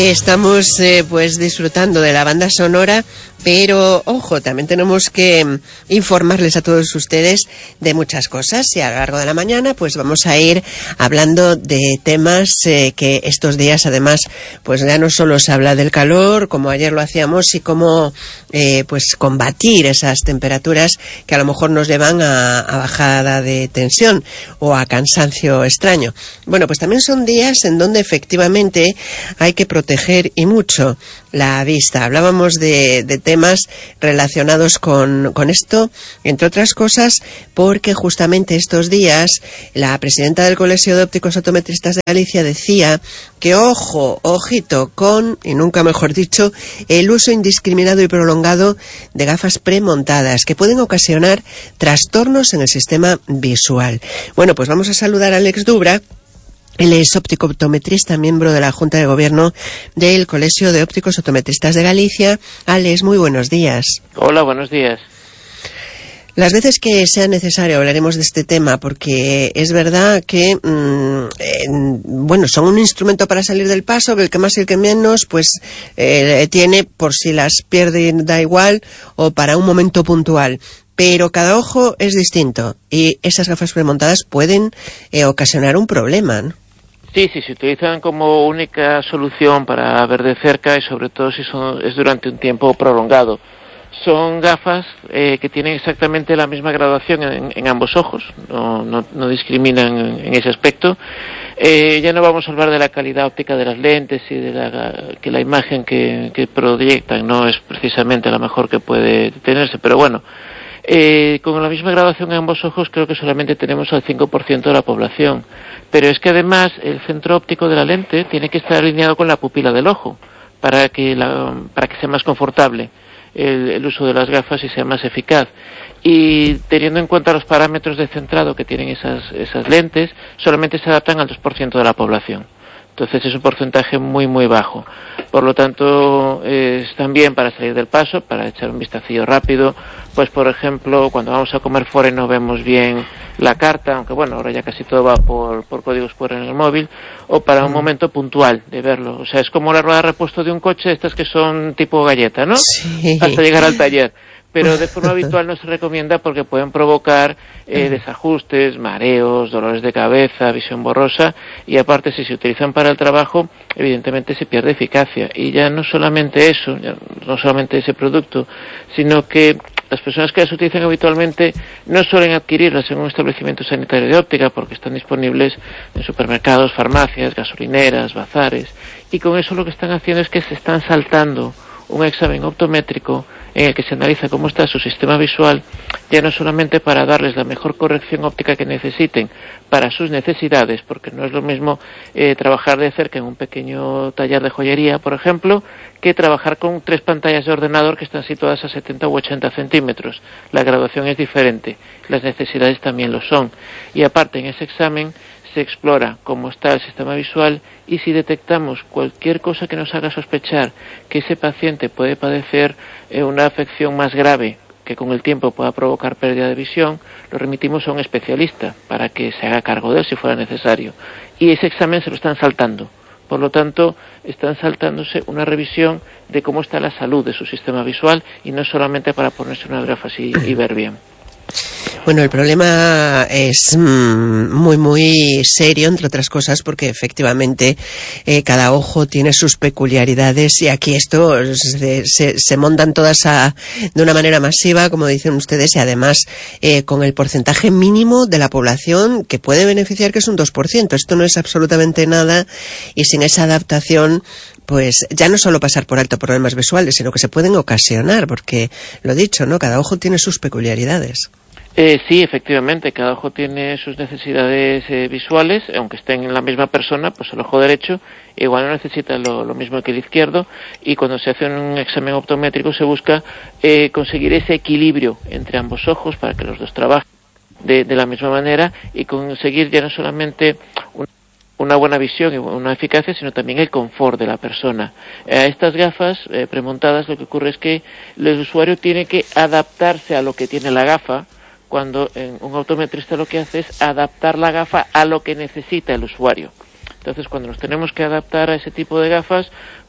Estamos pues disfrutando de la banda sonora, pero ojo, también tenemos que informarles a todos ustedes de muchas cosas, y a lo largo de la mañana pues vamos a ir hablando de temas que estos días además pues ya no solo se habla del calor como ayer lo hacíamos, y cómo pues combatir esas temperaturas que a lo mejor nos llevan a bajada de tensión o a cansancio extraño. Bueno, pues también son días en donde efectivamente hay que proteger y mucho la vista. Hablábamos de temas relacionados con esto, entre otras cosas, porque justamente estos días la presidenta del Colegio de Ópticos Optometristas de Galicia decía que ojito con, y nunca mejor dicho, el uso indiscriminado y prolongado de gafas premontadas que pueden ocasionar trastornos en el sistema visual. Bueno, pues vamos a saludar a Alex Dubra. Él es óptico optometrista, miembro de la Junta de Gobierno del Colegio de Ópticos Optometristas de Galicia. Alex, muy buenos días. Hola, buenos días. Las veces que sea necesario hablaremos de este tema, porque es verdad que, son un instrumento para salir del paso, que el que más y el que menos, pues tiene, por si las pierde da igual, o para un momento puntual. Pero cada ojo es distinto, y esas gafas premontadas pueden ocasionar un problema, ¿no? Sí, se utilizan como única solución para ver de cerca, y sobre todo si es durante un tiempo prolongado. Son gafas que tienen exactamente la misma graduación en ambos ojos, no discriminan en ese aspecto. Ya no vamos a hablar de la calidad óptica de las lentes y de que la imagen que proyectan no es precisamente la mejor que puede tenerse, pero bueno, con la misma graduación en ambos ojos creo que solamente tenemos al 5% de la población. Pero es que además el centro óptico de la lente tiene que estar alineado con la pupila del ojo para que sea más confortable el uso de las gafas y sea más eficaz. Y teniendo en cuenta los parámetros de centrado que tienen esas lentes, solamente se adaptan al 2% de la población. Entonces es un porcentaje muy muy bajo. Por lo tanto, están bien para salir del paso, para echar un vistacillo rápido. Pues por ejemplo, cuando vamos a comer fuera y no vemos bien la carta, aunque bueno, ahora ya casi todo va por códigos QR en el móvil, o para un momento puntual de verlo. O sea, es como la rueda de repuesto de un coche, estas que son tipo galleta, ¿no? Sí. Hasta llegar al taller. Pero de forma habitual no se recomienda porque pueden provocar desajustes, mareos, dolores de cabeza, visión borrosa, y aparte si se utilizan para el trabajo, evidentemente se pierde eficacia. Y ya no solamente eso, no solamente ese producto, sino que las personas que las utilizan habitualmente no suelen adquirirlas en un establecimiento sanitario de óptica porque están disponibles en supermercados, farmacias, gasolineras, bazares, y con eso lo que están haciendo es que se están saltando un examen optométrico en el que se analiza cómo está su sistema visual, ya no solamente para darles la mejor corrección óptica que necesiten para sus necesidades, porque no es lo mismo trabajar de cerca en un pequeño taller de joyería, por ejemplo, que trabajar con 3 pantallas de ordenador que están situadas a 70 u 80 centímetros. La graduación es diferente, las necesidades también lo son. Y aparte, en ese examen se explora cómo está el sistema visual, y si detectamos cualquier cosa que nos haga sospechar que ese paciente puede padecer una afección más grave que con el tiempo pueda provocar pérdida de visión, lo remitimos a un especialista para que se haga cargo de él si fuera necesario. Y ese examen se lo están saltando. Por lo tanto, están saltándose una revisión de cómo está la salud de su sistema visual, y no solamente para ponerse unas gafas y ver bien. Bueno, el problema es muy, muy serio, entre otras cosas, porque efectivamente cada ojo tiene sus peculiaridades, y aquí esto se montan todas de una manera masiva, como dicen ustedes, y además con el porcentaje mínimo de la población que puede beneficiar, que es un 2%. Esto no es absolutamente nada, y sin esa adaptación, pues ya no solo pasar por alto problemas visuales, sino que se pueden ocasionar, porque lo dicho, ¿no? Cada ojo tiene sus peculiaridades. Sí, efectivamente, cada ojo tiene sus necesidades visuales, aunque estén en la misma persona, pues el ojo derecho igual no necesita lo mismo que el izquierdo, y cuando se hace un examen optométrico se busca conseguir ese equilibrio entre ambos ojos para que los dos trabajen de la misma manera, y conseguir ya no solamente una buena visión y una eficacia, sino también el confort de la persona. A estas gafas premontadas lo que ocurre es que el usuario tiene que adaptarse a lo que tiene la gafa, cuando un optometrista lo que hace es adaptar la gafa a lo que necesita el usuario. Entonces, cuando nos tenemos que adaptar a ese tipo de gafas,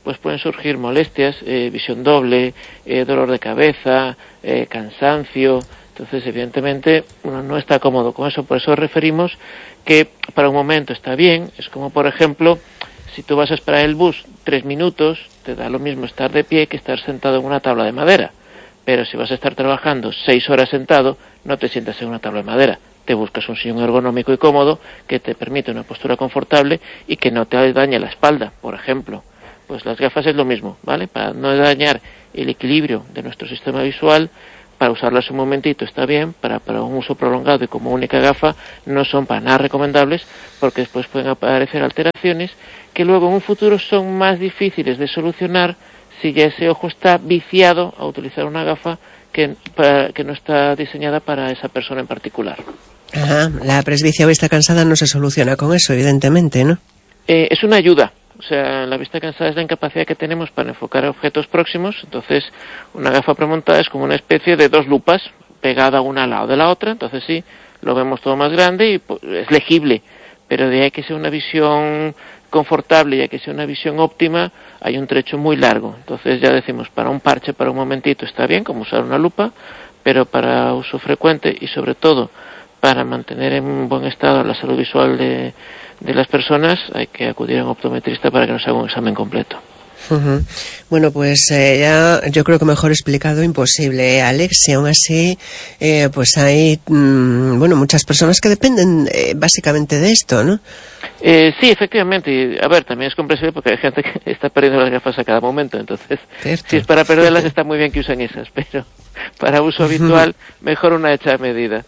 pues pueden surgir molestias, visión doble, dolor de cabeza, cansancio. Entonces, evidentemente, uno no está cómodo con eso. Por eso referimos que para un momento está bien. Es como, por ejemplo, si tú vas a esperar el bus 3 minutos, te da lo mismo estar de pie que estar sentado en una tabla de madera. Pero si vas a estar trabajando 6 horas sentado, no te sientas en una tabla de madera. Te buscas un sillón ergonómico y cómodo que te permite una postura confortable y que no te dañe la espalda, por ejemplo. Pues las gafas es lo mismo, ¿vale? Para no dañar el equilibrio de nuestro sistema visual, para usarlas un momentito está bien, para un uso prolongado y como única gafa no son para nada recomendables, porque después pueden aparecer alteraciones que luego en un futuro son más difíciles de solucionar si ya ese ojo está viciado a utilizar una gafa que no está diseñada para esa persona en particular. Ajá, la presbicia o vista cansada no se soluciona con eso, evidentemente, ¿no? Es una ayuda. O sea, la vista cansada es la incapacidad que tenemos para enfocar objetos próximos. Entonces, una gafa premontada es como una especie de 2 lupas pegada una al lado de la otra. Entonces sí, lo vemos todo más grande y es legible. Pero de ahí que sea una visión confortable y a que sea una visión óptima, hay un trecho muy largo. Entonces ya decimos, para un parche, para un momentito está bien, como usar una lupa, pero para uso frecuente y sobre todo para mantener en buen estado la salud visual de las personas, hay que acudir a un optometrista para que nos haga un examen completo. Uh-huh. Bueno, pues ya yo creo que mejor explicado imposible, Alex, y aún así pues hay muchas personas que dependen básicamente de esto, ¿no? Sí, efectivamente, y a ver, también es comprensible porque hay gente que está perdiendo las gafas a cada momento, entonces cierto. Si es para perderlas está muy bien que usen esas, pero para uso habitual mejor una hecha a medida.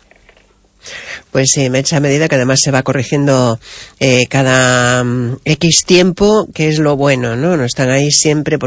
Pues sí, hecha a medida, que además se va corrigiendo cada X tiempo, que es lo bueno, ¿no? No están ahí siempre